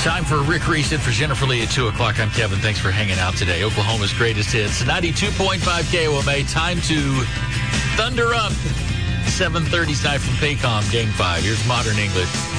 Time for Rick Reese in for Jennifer Lee at 2 o'clock. I'm Kevin. Thanks for hanging out today. Oklahoma's greatest hits, 92.5 KOMA. Time to thunder up. 7:30 tonight from Paycom, Game 5. Here's Modern English.